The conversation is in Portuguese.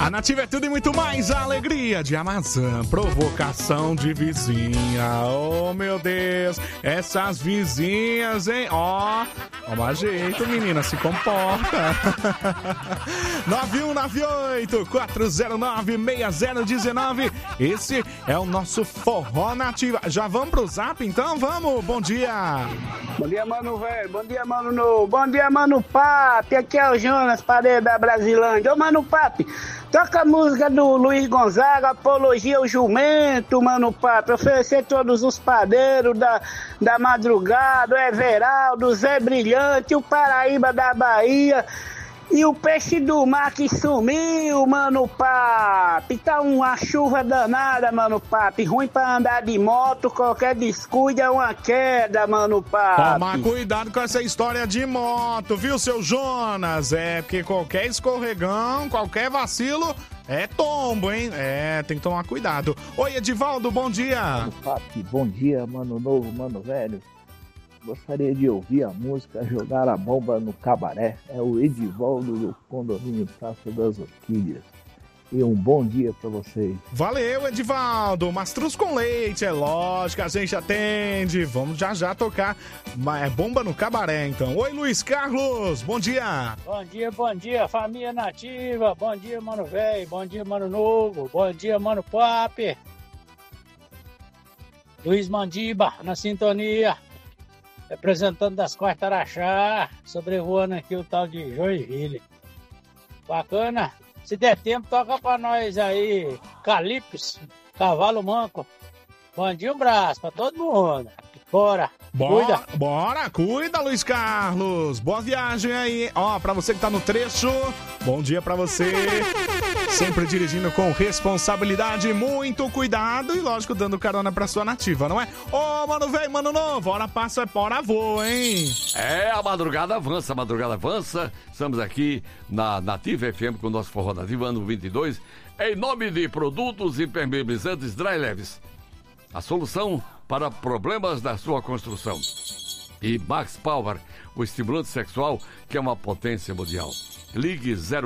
A Nativa é tudo e muito mais. A alegria de Amazã. Provocação de vizinha. Oh, meu Deus. Essas vizinhas, hein? Ó, toma jeito, menina. Se comporta. 9198-409-6019. Esse é o nosso Forró Nativa. Já vamos pro Zap, então? Vamos. Bom dia. Bom dia, mano, velho. Bom dia, mano, novo. Bom dia, mano, Papi. Aqui é o Jonas, padeiro da Brasilândia. Ô, mano, Papi, toca a música do Luiz Gonzaga, Apologia ao Jumento, mano, Papi. Oferecer todos os padeiros da madrugada, o Everaldo, o Zé Brilhante, o Paraíba da Bahia. E o peixe do mar que sumiu, mano, Papi. Tá uma chuva danada, mano, Papi. Ruim pra andar de moto, qualquer descuido é uma queda, mano, Papi. Toma cuidado com essa história de moto, viu, seu Jonas? É, porque qualquer escorregão, qualquer vacilo é tombo, hein? É, tem que tomar cuidado. Oi, Edivaldo, bom dia. Mano, Papi, bom dia, mano novo, mano velho. Gostaria de ouvir a música Jogar a Bomba no Cabaré. É o Edivaldo do condomínio Praça das Orquídeas. E um bom dia pra vocês. Valeu, Edivaldo. Mastruz com leite, é lógico, a gente atende. Vamos já tocar. É bomba no cabaré, então. Oi, Luiz Carlos, bom dia. Bom dia, família nativa. Bom dia, mano velho. Bom dia, mano novo. Bom dia, mano Papi. Luiz Mandiba, na sintonia. Representante das Quartarachá, sobrevoando aqui o tal de Joinville. Bacana. Se der tempo, toca pra nós aí, Calipso, Cavalo Manco. Bom dia, um abraço pra todo mundo. Bora. Cuida. Bora, cuida, Luiz Carlos. Boa viagem aí. Ó, pra você que tá no trecho, bom dia pra você. Sempre dirigindo com responsabilidade, muito cuidado e, lógico, dando carona pra sua nativa, não é? Ô, mano velho, mano novo, hora passa, hora voa, hein? É, a madrugada avança. Estamos aqui na Nativa FM com o nosso Forró Nativo, ano 22, em nome de produtos impermeabilizantes Dry Leves. A solução para problemas da sua construção. E Max Power, o estimulante sexual que é uma potência mundial. Ligue 0